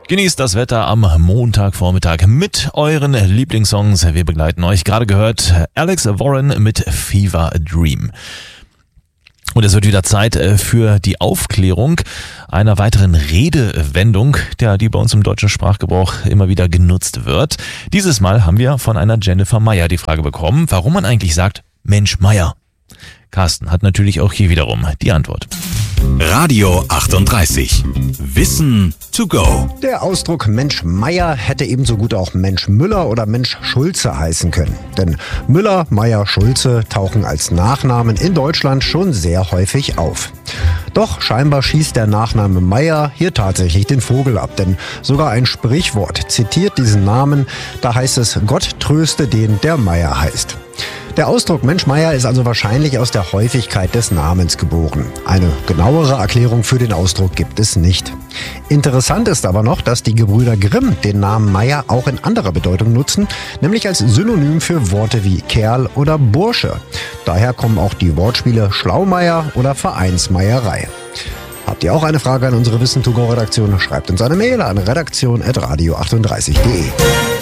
Genießt das Wetter am Montagvormittag mit euren Lieblingssongs. Wir begleiten euch. Gerade gehört Alex Warren mit Fever Dream. Und es wird wieder Zeit für die Aufklärung einer weiteren Redewendung, die bei uns im deutschen Sprachgebrauch immer wieder genutzt wird. Dieses Mal haben wir von einer Jennifer Meyer die Frage bekommen, warum man eigentlich sagt, Mensch Meyer. Carsten hat natürlich auch hier wiederum die Antwort. Radio 38. Wissen to go. Der Ausdruck Mensch Meyer hätte ebenso gut auch Mensch Müller oder Mensch Schulze heißen können. Denn Müller, Meyer, Schulze tauchen als Nachnamen in Deutschland schon sehr häufig auf. Doch scheinbar schießt der Nachname Meyer hier tatsächlich den Vogel ab. Denn sogar ein Sprichwort zitiert diesen Namen. Da heißt es, Gott tröste den, der Meyer heißt. Der Ausdruck Mensch Meyer ist also wahrscheinlich aus der Häufigkeit des Namens geboren. Eine genauere Erklärung für den Ausdruck gibt es nicht. Interessant ist aber noch, dass die Gebrüder Grimm den Namen Meyer auch in anderer Bedeutung nutzen, nämlich als Synonym für Worte wie Kerl oder Bursche. Daher kommen auch die Wortspiele Schlaumeier oder Vereinsmeierei. Habt ihr auch eine Frage an unsere Wissen-to-go-Redaktion? Schreibt uns eine Mail an redaktion@radio38.de.